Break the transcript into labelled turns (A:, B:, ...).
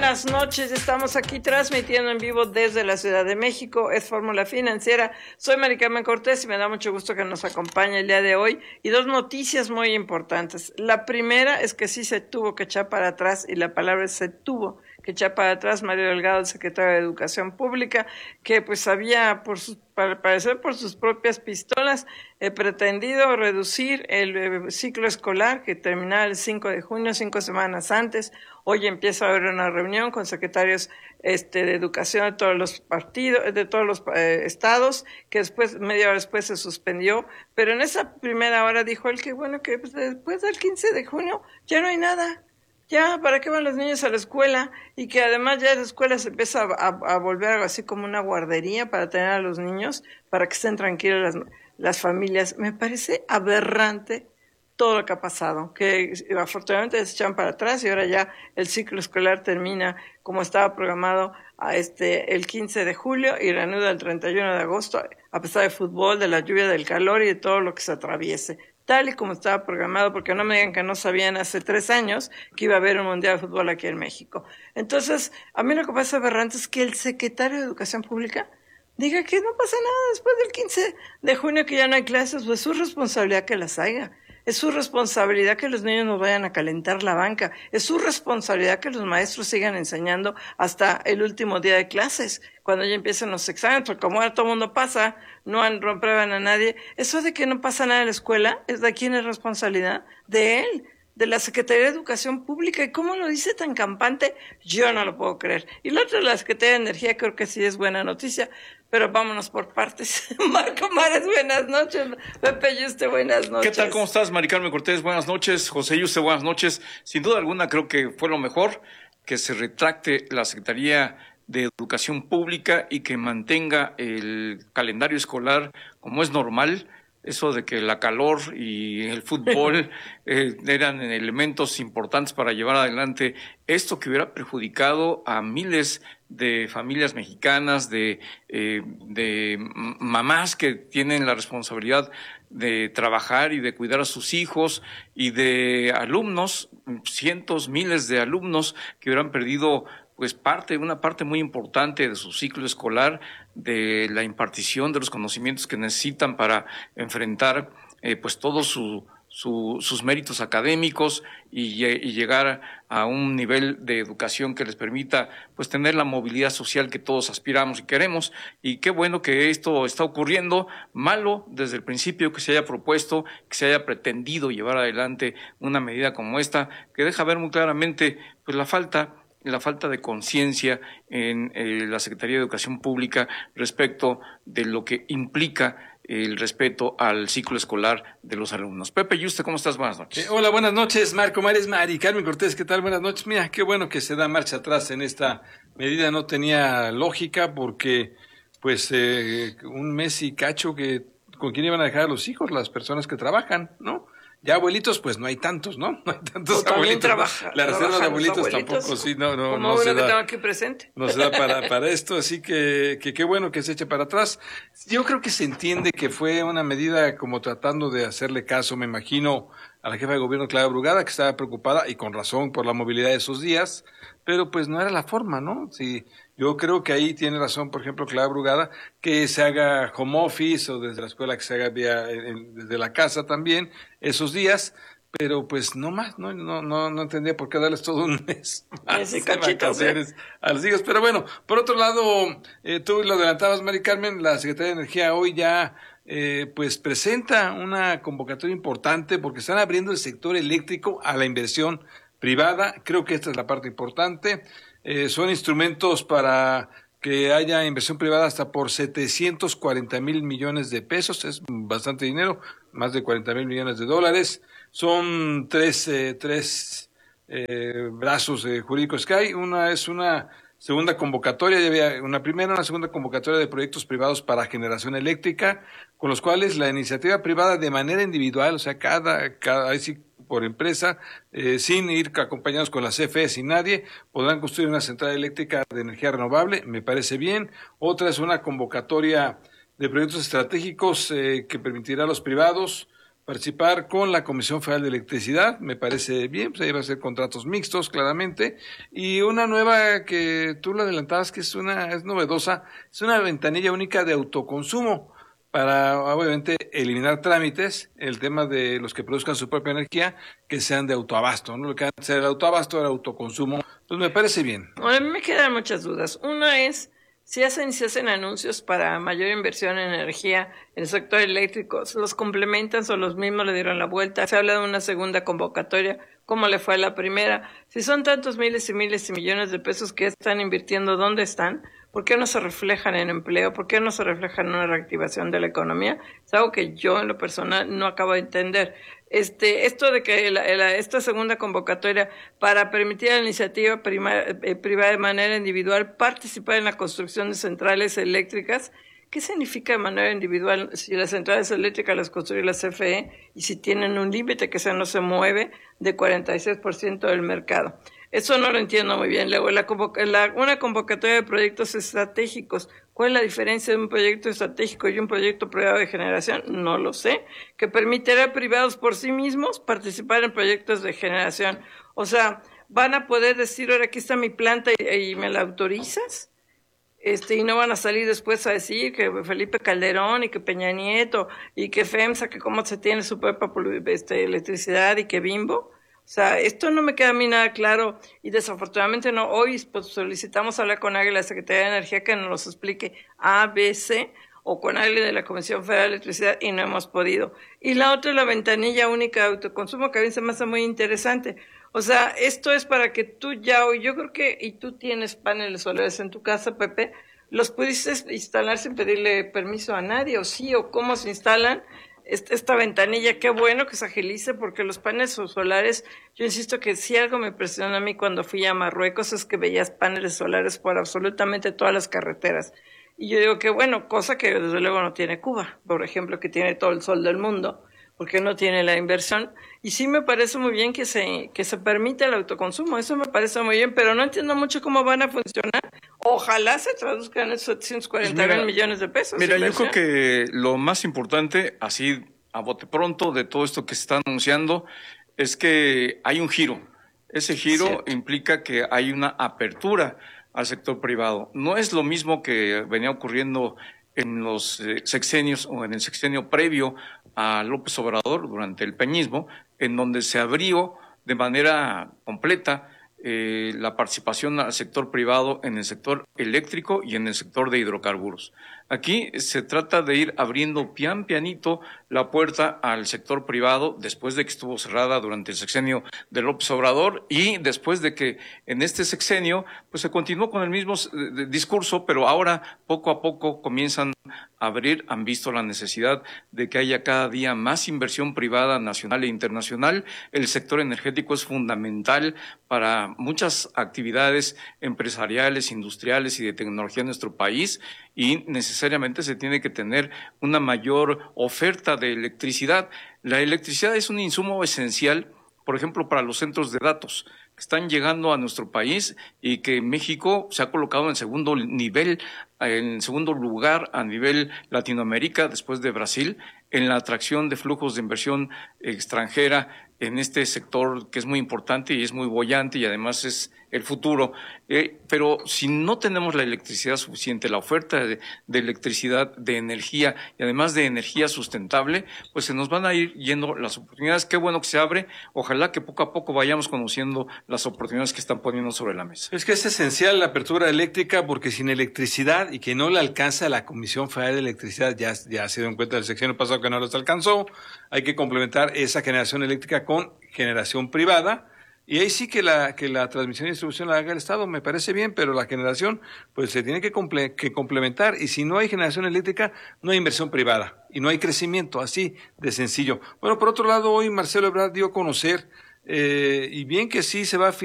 A: buenas noches. Estamos aquí transmitiendo en vivo desde la Ciudad de México. Es Fórmula Financiera. Soy Mari Carmen Cortés y me da mucho gusto que nos acompañe el día de hoy. Y dos noticias muy importantes. La primera es que sí se tuvo que echar para atrás, y la palabra es se tuvo que echar para atrás, Mario Delgado, el secretario de Educación Pública, que pues había, para parecer por sus propias pistolas, pretendido reducir el ciclo escolar que terminaba el 5 de junio, 5 semanas antes. Hoy empieza a haber una reunión con secretarios de educación de todos los partidos, de todos los estados, que después, media hora después, se suspendió. Pero en esa primera hora dijo él que bueno, que pues, después del 15 de junio ya no hay nada. Ya, ¿para qué van los niños a la escuela? Y que además ya la escuela se empieza a volver algo así como una guardería para tener a los niños, para que estén tranquilas las familias. Me parece aberrante todo lo que ha pasado, que afortunadamente se echan para atrás y ahora ya el ciclo escolar termina como estaba programado el 15 de julio y reanuda el 31 de agosto, a pesar del fútbol, de la lluvia, del calor y de todo lo que se atraviese, tal y como estaba programado, porque no me digan que no sabían hace 3 años que iba a haber un Mundial de Fútbol aquí en México. Entonces, a mí lo que pasa aberrante es que el secretario de Educación Pública diga que no pasa nada después del 15 de junio, que ya no hay clases. Pues es su responsabilidad que las haya. Es su responsabilidad que los niños no vayan a calentar la banca. Es su responsabilidad que los maestros sigan enseñando hasta el último día de clases, cuando ya empiecen los exámenes, porque como ahora todo el mundo pasa, no prueban a nadie. Eso de que no pasa nada en la escuela, ¿es de quién es responsabilidad? De él, de la Secretaría de Educación Pública. ¿Y cómo lo dice tan campante? Yo no lo puedo creer. Y la otra, la Secretaría de Energía, creo que sí es buena noticia, pero vámonos por partes. Marco Mares, buenas noches. Pepe Yuste, buenas noches.
B: ¿Qué tal? ¿Cómo estás? Mari Carmen Cortés, buenas noches. José Yuste, buenas noches. Sin duda alguna, creo que fue lo mejor que se retracte la Secretaría de Educación Pública y que mantenga el calendario escolar como es normal. Eso de que la calor y el fútbol eran elementos importantes para llevar adelante esto que hubiera perjudicado a miles de familias mexicanas, de mamás que tienen la responsabilidad de trabajar y de cuidar a sus hijos, y de alumnos, cientos, miles de alumnos que hubieran perdido pues una parte muy importante de su ciclo escolar, de la impartición de los conocimientos que necesitan para enfrentar pues todos sus méritos académicos y llegar a un nivel de educación que les permita pues tener la movilidad social que todos aspiramos y queremos. Y qué bueno que esto está ocurriendo. Malo desde el principio que se haya propuesto, que se haya pretendido llevar adelante una medida como esta, que deja ver muy claramente pues la falta de conciencia en la Secretaría de Educación Pública respecto de lo que implica el respeto al ciclo escolar de los alumnos. Pepe Yuste, ¿cómo estás? Buenas noches.
C: Hola, buenas noches, Marco Mares, Mari Carmen Cortés, ¿qué tal? Buenas noches. Mira, qué bueno que se da marcha atrás en esta medida. No tenía lógica porque, pues, un mes y cacho ¿con quién iban a dejar a los hijos? Las personas que trabajan, ¿no? Ya abuelitos, pues no hay tantos, ¿no? No hay tantos abuelitos. La reserva de abuelitos tampoco, sí, no se da.
A: Que tengo aquí presente.
C: No se da para esto, así que qué bueno que se eche para atrás. Yo creo que se entiende que fue una medida como tratando de hacerle caso, me imagino, a la jefa de gobierno, Clara Brugada, que estaba preocupada, y con razón, por la movilidad de esos días, pero pues no era la forma, ¿no? Sí, yo creo que ahí tiene razón, por ejemplo, Clara Brugada, que se haga home office o desde la escuela que se haga desde la casa también, esos días, pero pues no más, no entendía por qué darles todo un mes más de vacaciones a los hijos. Pero bueno, por otro lado, tú lo adelantabas, Mari Carmen, la Secretaría de Energía hoy ya pues presenta una convocatoria importante porque están abriendo el sector eléctrico a la inversión privada. Creo que esta es la parte importante. Son instrumentos para que haya inversión privada hasta por 740,000 millones de pesos. Es bastante dinero, más de 40,000 millones de dólares. Son tres brazos jurídicos que hay. Una es una segunda convocatoria, ya había una segunda convocatoria de proyectos privados para generación eléctrica, con los cuales la iniciativa privada de manera individual, o sea, cada ahí sí por empresa, sin ir acompañados con la CFE, sin nadie, podrán construir una central eléctrica de energía renovable, me parece bien. Otra es una convocatoria de proyectos estratégicos que permitirá a los privados participar con la Comisión Federal de Electricidad, me parece bien, pues ahí va a ser contratos mixtos, claramente, y una nueva que tú la adelantabas, que es novedosa, es una ventanilla única de autoconsumo, para obviamente eliminar trámites, el tema de los que produzcan su propia energía, que sean de autoabasto, ¿no? Lo que antes era el autoabasto era autoconsumo, entonces me parece bien.
A: Bueno, a mí me quedan muchas dudas. Una es, si se hacen anuncios para mayor inversión en energía en el sector eléctrico, ¿los complementan o los mismos le dieron la vuelta? Se habla de una segunda convocatoria, ¿cómo le fue a la primera? Si son tantos miles y millones de pesos que están invirtiendo, ¿dónde están? ¿Por qué no se reflejan en empleo? ¿Por qué no se reflejan en una reactivación de la economía? Es algo que yo en lo personal no acabo de entender. Esto de que esta segunda convocatoria para permitir a la iniciativa privada de manera individual participar en la construcción de centrales eléctricas, ¿qué significa de manera individual si las centrales eléctricas las construye la CFE y si tienen un límite que no se mueve de 46% del mercado? Eso no lo entiendo muy bien. Luego, una convocatoria de proyectos estratégicos. ¿Cuál es la diferencia de un proyecto estratégico y un proyecto privado de generación? No lo sé. Que permitirá a privados por sí mismos participar en proyectos de generación. O sea, van a poder decir, ahora aquí está mi planta y me la autorizas. Y no van a salir después a decir que Felipe Calderón y que Peña Nieto y que FEMSA, que cómo se tiene su propia electricidad y que Bimbo. O sea, esto no me queda a mí nada claro y desafortunadamente no. Hoy pues, solicitamos hablar con alguien de la Secretaría de Energía que nos los explique A, B, C o con alguien de la Comisión Federal de Electricidad y no hemos podido. Y la otra es la ventanilla única de autoconsumo que a mí se me hace muy interesante. O sea, esto es para que tú yo creo que, y tú tienes paneles solares en tu casa, Pepe, los pudiste instalar sin pedirle permiso a nadie, o sí, o cómo se instalan. Esta ventanilla, qué bueno que se agilice porque los paneles solares, yo insisto que si algo me impresionó a mí cuando fui a Marruecos es que veías paneles solares por absolutamente todas las carreteras. Y yo digo que bueno, cosa que desde luego no tiene Cuba, por ejemplo, que tiene todo el sol del mundo, porque no tiene la inversión. Y sí me parece muy bien que se permita el autoconsumo, eso me parece muy bien, pero no entiendo mucho cómo van a funcionar. Ojalá se traduzcan en esos 740 millones de pesos.
B: Mira, yo creo que lo más importante, así a bote pronto, de todo esto que se está anunciando, es que hay un giro. Ese giro implica que hay una apertura al sector privado. No es lo mismo que venía ocurriendo en los sexenios o en el sexenio previo a López Obrador durante el peñismo, en donde se abrió de manera completa la participación al sector privado en el sector eléctrico y en el sector de hidrocarburos. Aquí se trata de ir abriendo pianito la puerta al sector privado después de que estuvo cerrada durante el sexenio de López Obrador y después de que en este sexenio pues se continuó con el mismo discurso, pero ahora poco a poco comienzan a abrir, han visto la necesidad de que haya cada día más inversión privada nacional e internacional. El sector energético es fundamental para muchas actividades empresariales, industriales y de tecnología en nuestro país y necesariamente se tiene que tener una mayor oferta de electricidad. La electricidad es un insumo esencial, por ejemplo, para los centros de datos que están llegando a nuestro país y que México se ha colocado en segundo nivel, en segundo lugar a nivel Latinoamérica, después de Brasil, en la atracción de flujos de inversión extranjera en este sector que es muy importante y es muy boyante y además es el futuro. Pero si no tenemos la electricidad suficiente, la oferta de electricidad, de energía y además de energía sustentable, pues se nos van a ir yendo las oportunidades. Qué bueno que se abre. Ojalá que poco a poco vayamos conociendo las oportunidades que están poniendo sobre la mesa.
C: Es que es esencial la apertura eléctrica porque sin electricidad y que no la alcanza la Comisión Federal de Electricidad, ya se dio cuenta del sexenio pasado que no los alcanzó, hay que complementar esa generación eléctrica con generación privada. Y ahí sí que la transmisión y distribución la haga el Estado, me parece bien, pero la generación pues se tiene que complementar y si no hay generación eléctrica, no hay inversión privada y no hay crecimiento, así de sencillo. Bueno, por otro lado, hoy Marcelo Ebrard dio a conocer, y bien que sí se va a